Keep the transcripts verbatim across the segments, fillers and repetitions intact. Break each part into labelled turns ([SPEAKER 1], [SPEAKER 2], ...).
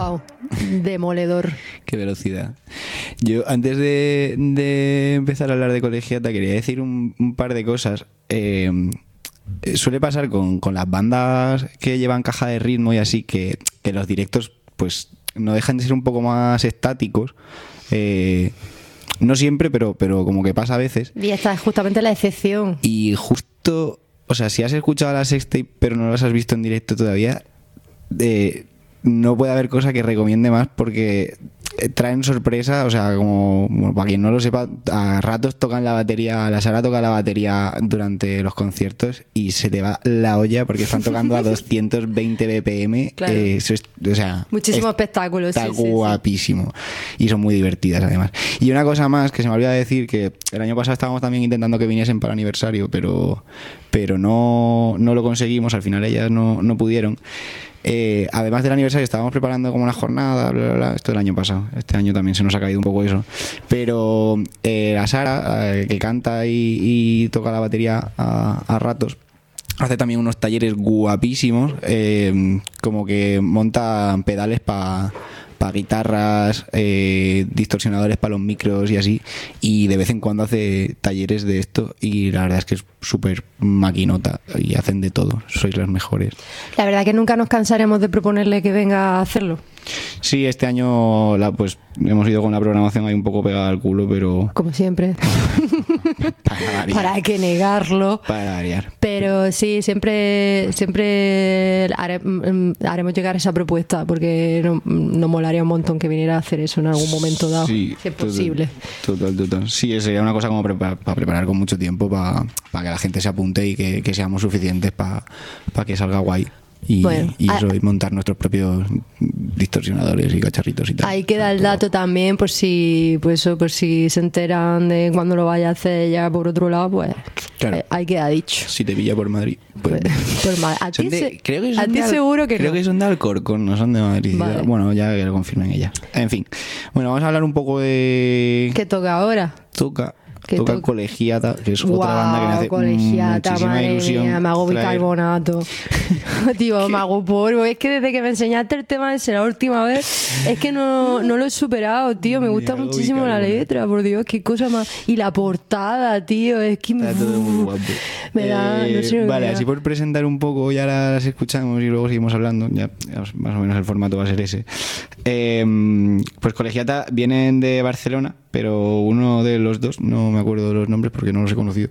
[SPEAKER 1] Wow, demoledor.
[SPEAKER 2] Qué velocidad. Yo, antes de, de empezar a hablar de Colegiata, quería decir un, un par de cosas. Eh, suele pasar con, con las bandas que llevan caja de ritmo y así, que, que los directos pues no dejan de ser un poco más estáticos. Eh, no siempre, pero, pero como que pasa a veces.
[SPEAKER 1] Y esta es justamente la excepción.
[SPEAKER 2] Y justo, o sea, si has escuchado la sextape pero no las has visto en directo todavía, eh, no puede haber cosa que recomiende más porque traen sorpresa, o sea, como bueno, para quien no lo sepa, a ratos tocan la batería, la Sara toca la batería durante los conciertos y se te va la olla porque están tocando a doscientos veinte B P M.
[SPEAKER 1] Claro.
[SPEAKER 2] Eh, eso es, o sea,
[SPEAKER 1] muchísimo
[SPEAKER 2] es,
[SPEAKER 1] espectáculo.
[SPEAKER 2] está
[SPEAKER 1] sí, sí,
[SPEAKER 2] guapísimo sí. Y son muy divertidas además. Y una cosa más que se me olvidó decir, que el año pasado estábamos también intentando que viniesen para el aniversario, pero, pero no, no lo conseguimos, al final ellas no, no pudieron. Eh, además del aniversario estábamos preparando como una jornada, bla, bla, bla, esto del año pasado, este año también se nos ha caído un poco eso, pero eh, la Sara, eh, que canta y, y toca la batería a, a ratos, hace también unos talleres guapísimos, eh, como que monta pedales para pa guitarras, eh, distorsionadores para los micros y así, y de vez en cuando hace talleres de esto y la verdad es que es súper maquinota y hacen de todo, sois los mejores.
[SPEAKER 1] La verdad que nunca nos cansaremos de proponerle que venga a hacerlo.
[SPEAKER 2] Sí, este año la, pues hemos ido con la programación ahí un poco pegada al culo, pero...
[SPEAKER 1] Como siempre.
[SPEAKER 2] Para variar.
[SPEAKER 1] Para que negarlo.
[SPEAKER 2] Para variar.
[SPEAKER 1] Pero sí, siempre siempre hare, haremos llegar esa propuesta porque no, nos molaría un montón que viniera a hacer eso en algún momento dado,
[SPEAKER 2] sí,
[SPEAKER 1] si es posible.
[SPEAKER 2] Total, total, total. Sí, sería una cosa como para, para preparar con mucho tiempo para, para que la gente se apunte y que, que seamos suficientes para, para que salga guay. Y,
[SPEAKER 1] bueno,
[SPEAKER 2] y eso,
[SPEAKER 1] a,
[SPEAKER 2] y montar nuestros propios distorsionadores y cacharritos y tal.
[SPEAKER 1] Ahí queda el dato también, por si pues eso, por si se enteran de cuando lo vaya a hacer ya por otro lado, pues
[SPEAKER 2] claro.
[SPEAKER 1] eh, ahí queda dicho.
[SPEAKER 2] Si te pilla por Madrid. Pues,
[SPEAKER 1] por Madrid. A ti,
[SPEAKER 2] de,
[SPEAKER 1] se,
[SPEAKER 2] creo que
[SPEAKER 1] a ti
[SPEAKER 2] de,
[SPEAKER 1] seguro que
[SPEAKER 2] creo
[SPEAKER 1] no.
[SPEAKER 2] que son de Alcorcón, no son de Madrid.
[SPEAKER 1] Vale.
[SPEAKER 2] Bueno, ya que lo confirmen ella. En fin. Bueno, vamos a hablar un poco de...
[SPEAKER 1] ¿Qué toca ahora?
[SPEAKER 2] Toca...
[SPEAKER 1] Que
[SPEAKER 2] toca
[SPEAKER 1] to...
[SPEAKER 2] Colegiata, que es
[SPEAKER 1] wow,
[SPEAKER 2] otra banda que me hace
[SPEAKER 1] Colegiata,
[SPEAKER 2] muchísima
[SPEAKER 1] madre
[SPEAKER 2] ilusión.
[SPEAKER 1] Mía, me hago
[SPEAKER 2] traer...
[SPEAKER 1] bicarbonato. Tío, me hago polvo. Es que desde que me enseñaste el tema de la última vez, es que no, no lo he superado, tío. Me gusta me muchísimo bicarbonato. La letra, por Dios, qué cosa más. Y la portada, tío, es que me,
[SPEAKER 2] todo muy guapo.
[SPEAKER 1] me da.
[SPEAKER 2] Eh,
[SPEAKER 1] no sé
[SPEAKER 2] vale, así por presentar un poco, ya las escuchamos y luego seguimos hablando. Ya, ya más o menos el formato va a ser ese. Eh, pues Colegiata vienen de Barcelona, pero uno de los dos, no me acuerdo de los nombres porque no los he conocido,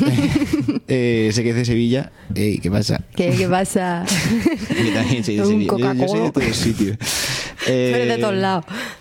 [SPEAKER 2] eh, sé que es de Sevilla. Ey, ¿qué pasa?
[SPEAKER 1] ¿Qué, qué pasa?
[SPEAKER 2] Yo también soy de
[SPEAKER 1] Un
[SPEAKER 2] Sevilla. Yo, yo soy de todos sitios.
[SPEAKER 1] Eh, Pero de todos lados.